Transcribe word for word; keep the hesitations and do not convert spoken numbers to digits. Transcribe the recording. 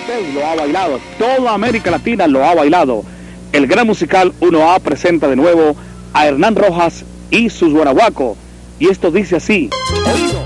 Usted lo ha bailado, toda América Latina lo ha bailado. El Gran Musical uno A presenta de nuevo a Hernán Rojas y sus guanaguacos. Y esto dice así. Oído.